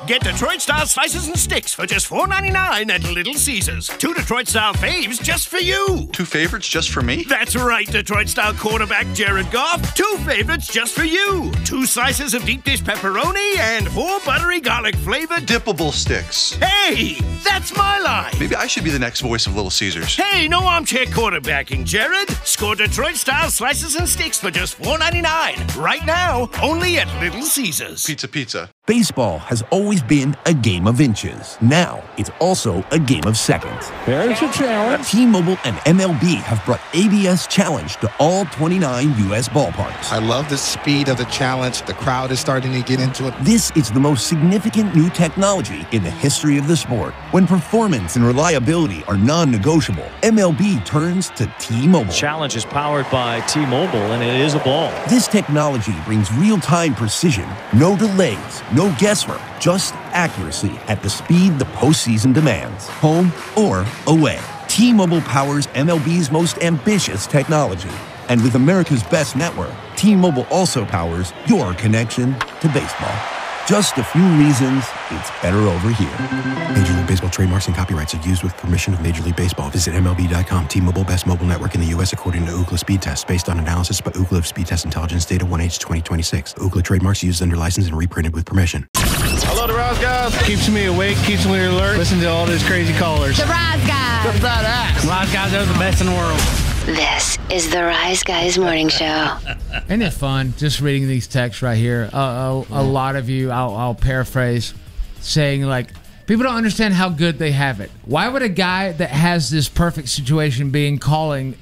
Get Detroit-style slices and sticks for just $4.99 at Little Caesars. 2 Detroit-style faves just for you. 2 favorites just for me? That's right, Detroit-style quarterback Jared Goff. 2 favorites just for you. 2 slices of deep dish pepperoni and 4 buttery garlic-flavored dippable sticks. Hey, that's my line. Maybe I should be the next voice of Little Caesars. Hey, no armchair quarterbacking, Jared. Score Detroit-style slices and sticks for just $4.99. Right now, only at Little Caesars. Pizza. Baseball has always been a game of inches. Now, it's also a game of seconds. There's a challenge. T-Mobile and MLB have brought ABS Challenge to all 29 U.S. ballparks. I love the speed of the challenge. The crowd is starting to get into it. This is the most significant new technology in the history of the sport. When performance and reliability are non-negotiable, MLB turns to T-Mobile. Challenge is powered by T-Mobile, and it is a ball. This technology brings real-time precision, no delays, no guesswork, just accuracy at the speed the postseason demands, home or away. T-Mobile powers MLB's most ambitious technology. And with America's best network, T-Mobile also powers your connection to baseball. Just a few reasons it's better over here. Major League Baseball trademarks and copyrights are used with permission of Major League Baseball. Visit MLB.com. T-Mobile, best mobile network in the U.S. according to Ookla Speed Test, based on analysis by Ookla of Speed Test Intelligence data 1H 2026. Ookla trademarks used under license and reprinted with permission. Hello, the Rise Guys. Keeps me awake, keeps me alert. Listen to all these crazy callers. The Rise Guys. What's that ass? Rise Guys are the best in the world. This is the Rise Guys Morning Show. Isn't it fun just reading these texts right here? A lot of you, I'll paraphrase, saying like, people don't understand how good they have it. Why would a guy that has this perfect situation be calling,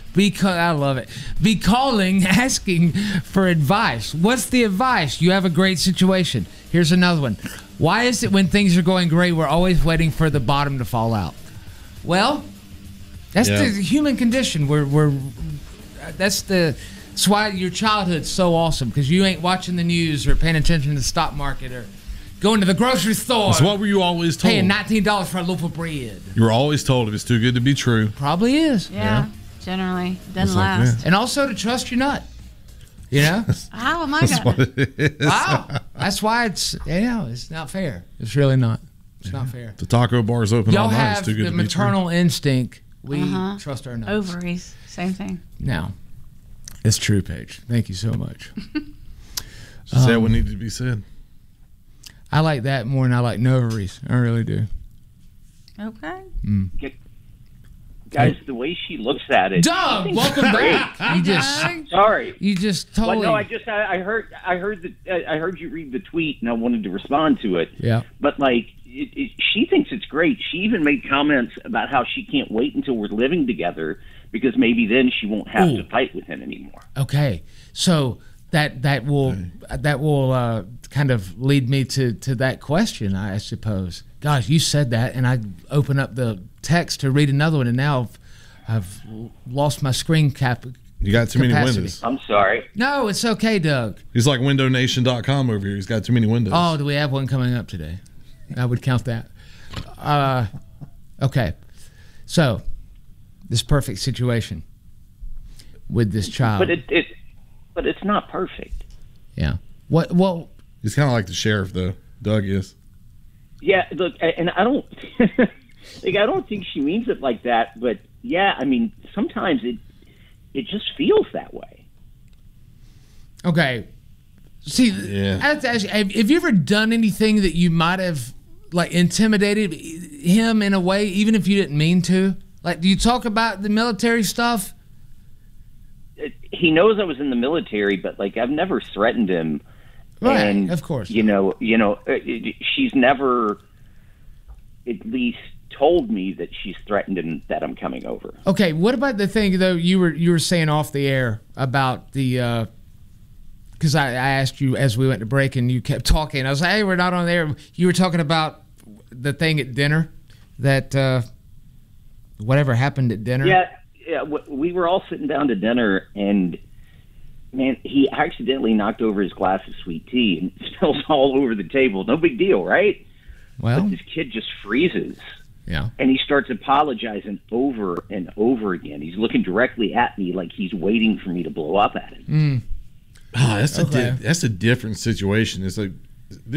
asking for advice? What's the advice? You have a great situation. Here's another one. Why is it when things are going great, we're always waiting for the bottom to fall out? Well, that's the human condition. That's why your childhood's so awesome, because you ain't watching the news or paying attention to the stock market or going to the grocery store. So what were you always told? Paying $19 for a loaf of bread. You were always told if it's too good to be true. Probably is. Yeah. Generally. Doesn't last. And also to trust your nut. You know? How am I going to? Wow. That's why it's not fair. It's really not. It's not fair. The taco bar's open all night. It's too good to be true. Y'all have the maternal instinct. We trust our nuts. Ovaries, same thing. Now, it's true, Paige. Thank you so much. Say what needed to be said. I like that more than I like no ovaries. I really do. Okay. Guys, the way she looks at it. Doug, welcome back. Sorry. You just totally. Well, no, I heard you read the tweet, and I wanted to respond to it. Yeah. But she thinks it's great. She even made comments about how she can't wait until we're living together, because maybe then she won't have to fight with him anymore. Okay, so that will kind of lead me to that question, I suppose. Gosh, you said that, and I opened up the text to read another one, and now I've lost my screen cap. You got too many windows. I'm sorry. No, it's okay, Doug. He's like WindowNation.com over here. He's got too many windows. Oh, do we have one coming up today? I would count that. Okay. So, this perfect situation with this child. But it's not perfect. Yeah. What? Well, he's kind of like the sheriff, though. Doug is. Yeah. Look, and I don't. I don't think she means it like that. But yeah, I mean, sometimes it just feels that way. Okay. See, I have to ask you, have you ever done anything that you might have intimidated him in a way, even if you didn't mean to? Like, do you talk about the military stuff? He knows I was in the military, but I've never threatened him. Right, and, of course. She's never at least told me that she's threatened him that I'm coming over. Okay, what about the thing though you were saying off the air about the? Because I asked you as we went to break, and you kept talking. I was like, "Hey, we're not on there." You were talking about the thing at dinner, that whatever happened at dinner. Yeah, we were all sitting down to dinner, and man, he accidentally knocked over his glass of sweet tea, and it spills all over the table. No big deal, right? Well, but this kid just freezes. Yeah. And he starts apologizing over and over again. He's looking directly at me like he's waiting for me to blow up at him. That's a different situation. It's like